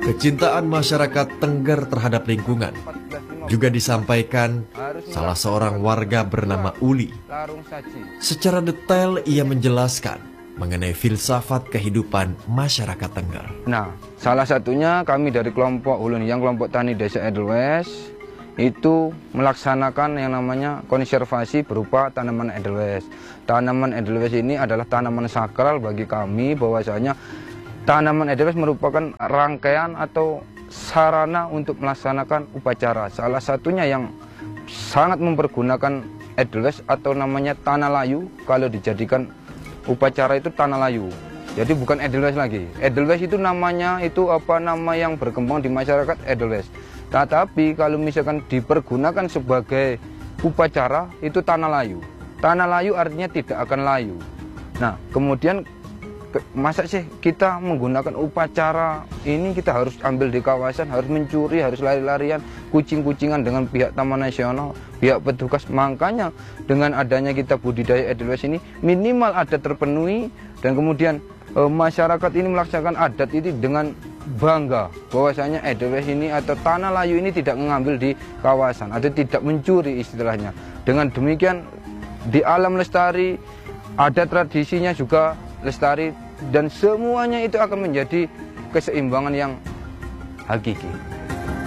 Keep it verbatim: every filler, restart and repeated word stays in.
Kecintaan masyarakat Tengger terhadap lingkungan juga disampaikan salah seorang warga bernama Uli. Secara detail ia menjelaskan mengenai filsafat kehidupan masyarakat Tengger. Nah, salah satunya kami dari kelompok Hulu Nijang, kelompok tani desa Edelweiss, itu melaksanakan yang namanya konservasi berupa tanaman Edelweiss. Tanaman Edelweiss ini adalah tanaman sakral bagi kami, bahwasanya tanaman Edelweiss merupakan rangkaian atau sarana untuk melaksanakan upacara. Salah satunya yang sangat mempergunakan Edelweiss atau namanya tanah layu, kalau dijadikan upacara itu tanah layu. Jadi bukan Edelweiss lagi. Edelweiss itu namanya itu apa nama yang berkembang di masyarakat Edelweiss. Tetapi kalau misalkan dipergunakan sebagai upacara itu tanah layu. Tanah layu artinya tidak akan layu. Nah, kemudian masa sih kita menggunakan upacara ini, kita harus ambil di kawasan, harus mencuri, harus lari-larian, kucing-kucingan dengan pihak Taman Nasional, pihak petugas. Makanya dengan adanya kita budidaya Edelweiss ini minimal adat terpenuhi, dan kemudian e, masyarakat ini melaksanakan adat ini dengan bangga bahwasanya Edelweiss ini atau tanah layu ini tidak mengambil di kawasan atau tidak mencuri istilahnya. Dengan demikian di alam lestari, adat tradisinya juga lestari, dan semuanya itu akan menjadi keseimbangan yang hakiki.